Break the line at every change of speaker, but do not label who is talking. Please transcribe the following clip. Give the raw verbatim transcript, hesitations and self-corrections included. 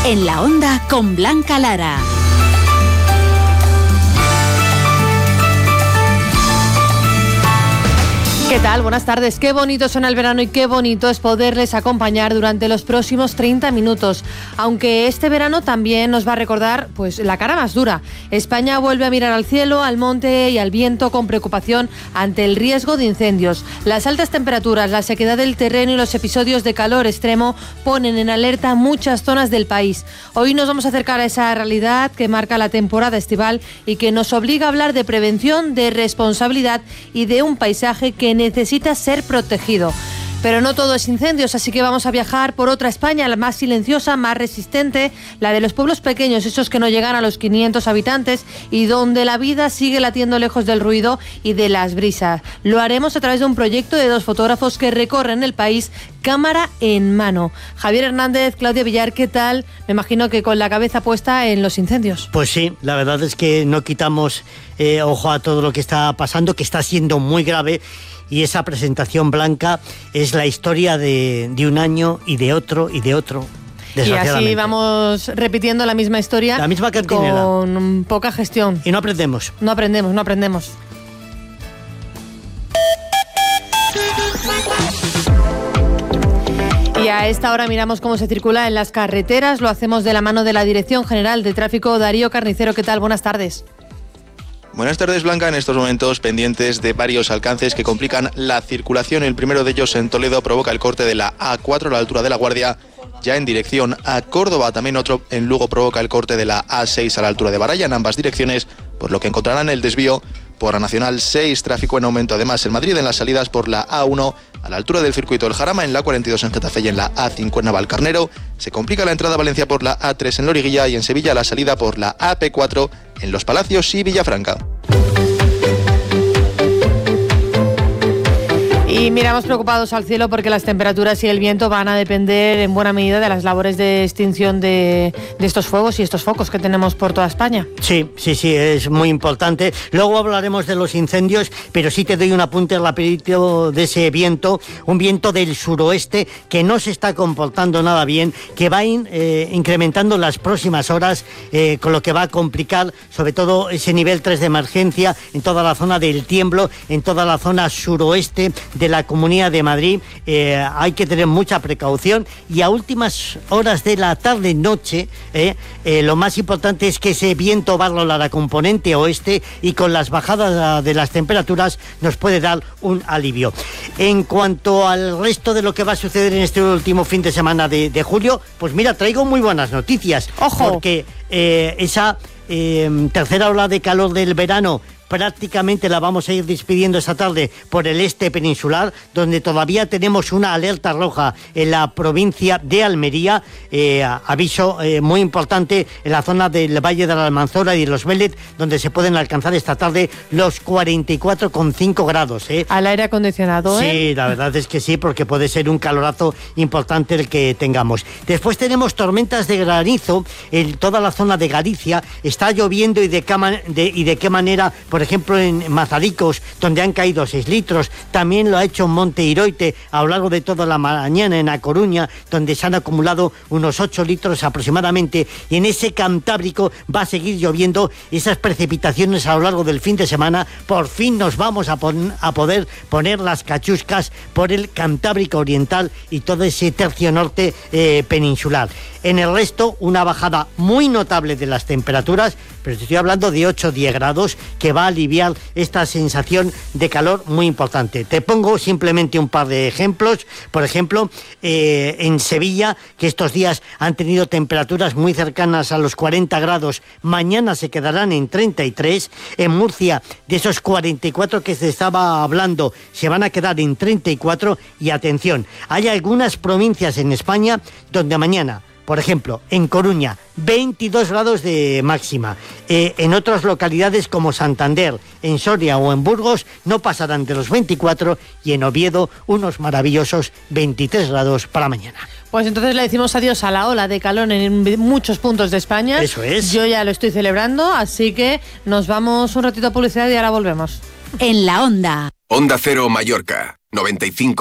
En la Onda con Blanca Lara.
¿Qué tal? Buenas tardes. Qué bonito suena el verano y qué bonito es poderles acompañar durante los próximos treinta minutos. Aunque este verano también nos va a recordar pues la cara más dura. España vuelve a mirar al cielo, al monte y al viento con preocupación ante el riesgo de incendios. Las altas temperaturas, la sequedad del terreno y los episodios de calor extremo ponen en alerta muchas zonas del país. Hoy nos vamos a acercar a esa realidad que marca la temporada estival y que nos obliga a hablar de prevención, de responsabilidad y de un paisaje que necesita ser protegido. Pero no todo es incendios, así que vamos a viajar por otra España, la más silenciosa, más resistente, la de los pueblos pequeños, esos que no llegan a los quinientos habitantes y donde la vida sigue latiendo lejos del ruido y de las brisas. Lo haremos a través de un proyecto de dos fotógrafos que recorren el país cámara en mano. Javier Hernández, Claudia Villar, ¿qué tal? Me imagino que con la cabeza puesta en los incendios.
Pues sí, la verdad es que no quitamos eh, ojo a todo lo que está pasando, que está siendo muy grave. Y esa presentación, Blanca, es la historia de, de un año y de otro y de otro.
Y así vamos repitiendo la misma historia.
La misma cantinela.
Con poca gestión.
Y no aprendemos.
No aprendemos, no aprendemos. Y a esta hora miramos cómo se circula en las carreteras. Lo hacemos de la mano de la Dirección General de Tráfico, Darío Carnicero. ¿Qué tal? Buenas tardes.
Buenas tardes, Blanca. En estos momentos pendientes de varios alcances que complican la circulación. El primero de ellos en Toledo provoca el corte de la A cuatro a la altura de La Guardia, ya en dirección a Córdoba. También otro en Lugo provoca el corte de la A seis a la altura de Baraya en ambas direcciones, por lo que encontrarán el desvío por la Nacional seis, tráfico en aumento además en Madrid en las salidas por la A uno a la altura del circuito del Jarama, en la cuarenta y dos en Getafe y en la A cinco en Navalcarnero. Se complica la entrada a Valencia por la A tres en Loriguilla y en Sevilla la salida por la A P cuatro en Los Palacios y Villafranca.
Y miramos preocupados al cielo porque las temperaturas y el viento van a depender en buena medida de las labores de extinción de, de estos fuegos y estos focos que tenemos por toda España.
Sí, sí, sí, es muy importante. Luego hablaremos de los incendios, pero sí te doy un apunte rapidito de ese viento, un viento del suroeste que no se está comportando nada bien, que va in, eh, incrementando las próximas horas, eh, con lo que va a complicar sobre todo ese nivel tres de emergencia en toda la zona del Tiemblo, en toda la zona suroeste de la Comunidad de Madrid. Eh, hay que tener mucha precaución y a últimas horas de la tarde-noche eh, eh, lo más importante es que ese viento va a rolar a componente oeste y con las bajadas de las temperaturas nos puede dar un alivio. En cuanto al resto de lo que va a suceder en este último fin de semana de, de julio, pues mira, traigo muy buenas noticias.
¡Ojo!
Porque eh, esa eh, tercera ola de calor del verano prácticamente la vamos a ir despidiendo esta tarde por el este peninsular, donde todavía tenemos una alerta roja en la provincia de Almería, eh, aviso eh, muy importante en la zona del Valle de la Almanzora y de los Vélez, donde se pueden alcanzar esta tarde los cuarenta y cuatro coma cinco grados. ¿eh?
Al aire acondicionado, ¿eh?
Sí, la verdad es que sí, porque puede ser un calorazo importante el que tengamos. Después tenemos tormentas de granizo en toda la zona de Galicia, está lloviendo y de, cama, de, y de qué manera. Por ejemplo, en Mazaricos, donde han caído seis litros, también lo ha hecho en Monte Iroite a lo largo de toda la mañana en A Coruña, donde se han acumulado unos ocho litros aproximadamente, y en ese Cantábrico va a seguir lloviendo esas precipitaciones a lo largo del fin de semana. Por fin nos vamos a, pon- a poder poner las cachuscas por el Cantábrico Oriental y todo ese tercio norte eh, peninsular. En el resto, una bajada muy notable de las temperaturas, pero estoy hablando de ocho a diez grados, que va a aliviar esta sensación de calor muy importante. Te pongo simplemente un par de ejemplos. Por ejemplo, eh, en Sevilla, que estos días han tenido temperaturas muy cercanas a los cuarenta grados, mañana se quedarán en treinta y tres. En Murcia, de esos cuarenta y cuatro que se estaba hablando, se van a quedar en treinta y cuatro. Y atención, hay algunas provincias en España donde mañana, por ejemplo, en Coruña, veintidós grados de máxima. Eh, en otras localidades como Santander, en Soria o en Burgos no pasarán de los veinticuatro, y en Oviedo unos maravillosos veintitrés grados para mañana.
Pues entonces le decimos adiós a la ola de calor en muchos puntos de España.
Eso es.
Yo ya lo estoy celebrando, así que nos vamos un ratito a publicidad y ahora volvemos.
En la Onda.
Onda Cero Mallorca, noventa y cinco.